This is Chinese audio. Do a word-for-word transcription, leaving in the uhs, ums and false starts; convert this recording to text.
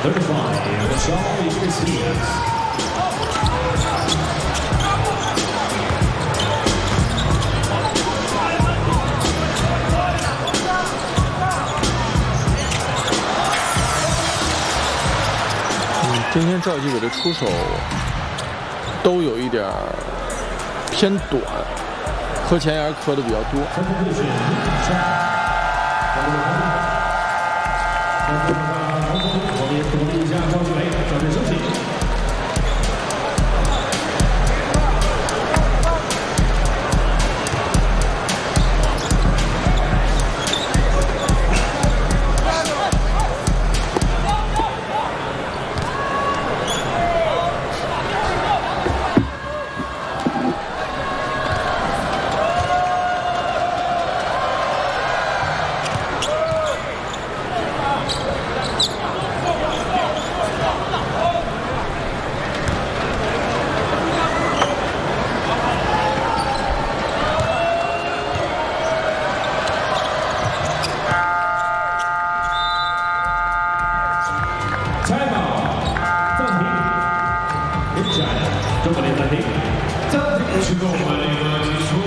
thirty-five, Charlie Christmas. 今天赵继伟的出手都有一点偏短，磕前沿磕的比较多。 中国联暂停，暂停时刻，我们来一个结束。